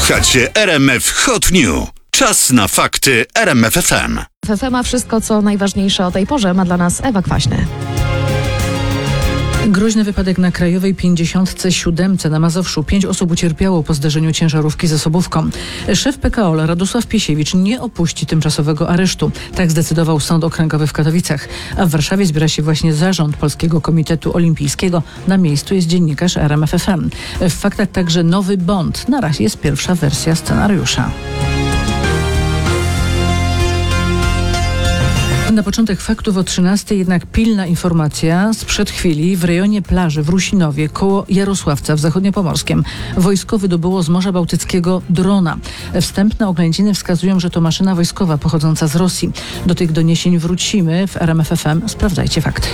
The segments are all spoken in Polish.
Słuchacie RMF Hot News. Czas na fakty RMF FM. FM, a wszystko co najważniejsze o tej porze ma dla nas Ewa Kwaśny. Groźny wypadek na Krajowej 57 na Mazowszu. 5 osób ucierpiało po zderzeniu ciężarówki z osobówką. Szef PKOL Radosław Piesiewicz nie opuści tymczasowego aresztu. Tak zdecydował Sąd Okręgowy w Katowicach. A w Warszawie zbiera się właśnie zarząd Polskiego Komitetu Olimpijskiego. Na miejscu jest dziennikarz RMF FM. W faktach także nowy Bond. Na razie jest pierwsza wersja scenariusza. Na początek faktów o 13:00 jednak pilna informacja sprzed chwili. W rejonie plaży w Rusinowie koło Jarosławca w Zachodniopomorskiem wojsko wydobyło z Morza Bałtyckiego drona. Wstępne oględziny wskazują, że to maszyna wojskowa pochodząca z Rosji. Do tych doniesień wrócimy w RMF FM. Sprawdzajcie fakty.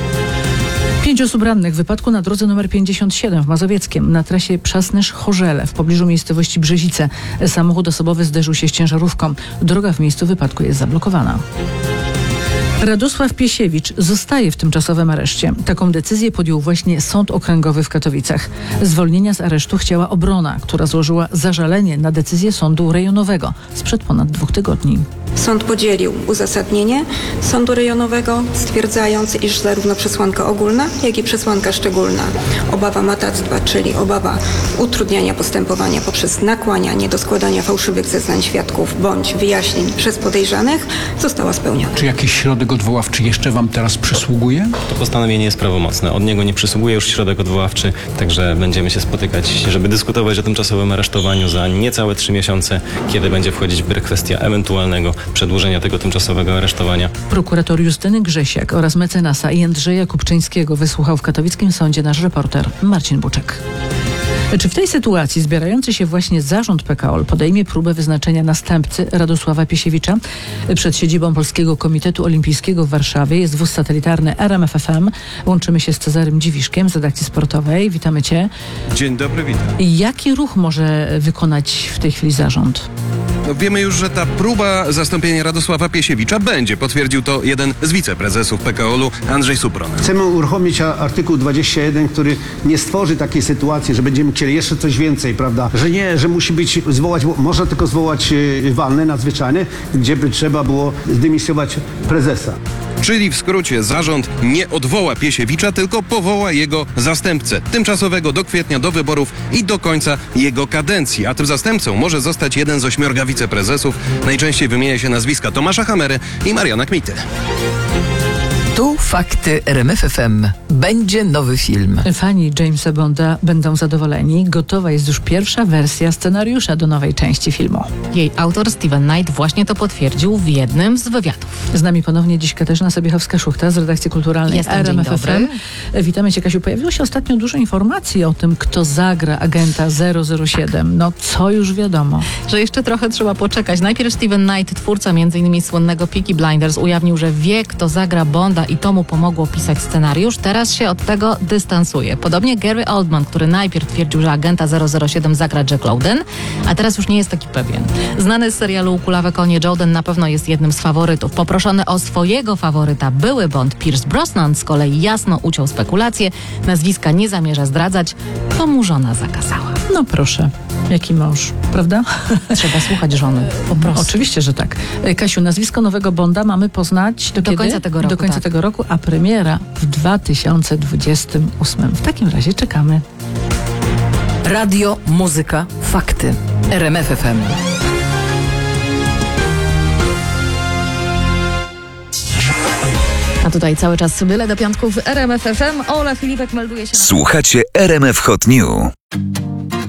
5 osób rannych w wypadku na drodze nr 57 w Mazowieckiem na trasie Przasnysz-Chorzele w pobliżu miejscowości Brzezice. Samochód osobowy zderzył się z ciężarówką. Droga w miejscu wypadku jest zablokowana. Radosław Piesiewicz zostaje w tymczasowym areszcie. Taką decyzję podjął właśnie Sąd Okręgowy w Katowicach. Zwolnienia z aresztu chciała obrona, która złożyła zażalenie na decyzję Sądu Rejonowego sprzed ponad 2 tygodni. Sąd podzielił uzasadnienie Sądu Rejonowego, stwierdzając, iż zarówno przesłanka ogólna, jak i przesłanka szczególna, obawa matactwa, czyli obawa utrudniania postępowania poprzez nakłanianie do składania fałszywych zeznań świadków bądź wyjaśnień przez podejrzanych, została spełniona. Czy jakiś środek odwoławczy jeszcze wam teraz przysługuje? To postanowienie jest prawomocne. Od niego nie przysługuje już środek odwoławczy, także będziemy się spotykać, żeby dyskutować o tymczasowym aresztowaniu za niecałe 3 miesiące, kiedy będzie wchodzić w grę kwestia ewentualnego przedłużenia tego tymczasowego aresztowania. Prokurator Justyny Grzesiak oraz mecenasa Jędrzeja Kupczyńskiego wysłuchał w katowickim sądzie nasz reporter Marcin Buczek. Czy w tej sytuacji zbierający się właśnie zarząd PKOL podejmie próbę wyznaczenia następcy Radosława Piesiewicza? Przed siedzibą Polskiego Komitetu Olimpijskiego w Warszawie jest wóz satelitarny RMF FM. Łączymy się z Cezarym Dziwiszkiem z redakcji sportowej. Witamy Cię. Dzień dobry, witam. Jaki ruch może wykonać w tej chwili zarząd? No, wiemy już, że ta próba zastąpienia Radosława Piesiewicza będzie. Potwierdził to jeden z wiceprezesów PKOL-u, Andrzej Supron. Chcemy uruchomić artykuł 21, który nie stworzy takiej sytuacji, że będziemy chcieli jeszcze coś więcej, prawda? Że nie, że musi być można tylko zwołać walne nadzwyczajne, gdzie by trzeba było zdymisjować prezesa. Czyli w skrócie zarząd nie odwoła Piesiewicza, tylko powoła jego zastępcę. Tymczasowego do kwietnia, do wyborów i do końca jego kadencji. A tym zastępcą może zostać jeden z 8 wiceprezesów. Najczęściej wymienia się nazwiska Tomasza Hamery i Mariana Kmity. Tu fakty RMF FM. Będzie nowy film. Fani Jamesa Bonda będą zadowoleni. Gotowa jest już pierwsza wersja scenariusza do nowej części filmu. Jej autor Steven Knight właśnie to potwierdził w jednym z wywiadów. Z nami ponownie dziś Katarzyna Sobiechowska-Szuchta z redakcji kulturalnej RMF FM. Witamy Cię, Kasiu. Pojawiło się ostatnio dużo informacji o tym, kto zagra agenta 007. No, co już wiadomo? Że jeszcze trochę trzeba poczekać. Najpierw Steven Knight, twórca m.in. słynnego Peaky Blinders, ujawnił, że wie, kto zagra Bonda i to mu pomogło pisać scenariusz. Teraz się od tego dystansuje. Podobnie Gary Oldman, który najpierw twierdził, że agenta 007 zagra Jack Lowden, a teraz już nie jest taki pewien. Znany z serialu Kulawe konie Jodhen na pewno jest jednym z faworytów. Poproszony o swojego faworyta były Bond Pierce Brosnan z kolei jasno uciął spekulacje. Nazwiska nie zamierza zdradzać, to mu żona zakazała. No proszę, jaki mąż, prawda? Trzeba słuchać żony, po prostu. Oczywiście, że tak. Kasiu, nazwisko nowego Bonda mamy poznać do końca tego roku. Do końca tego roku, a premiera w 2028. W takim razie czekamy. Radio, muzyka, fakty. RMF FM. A tutaj cały czas byle do piątków RMF FM. Ola Filipek melduje się. Słuchacie RMF Hot News.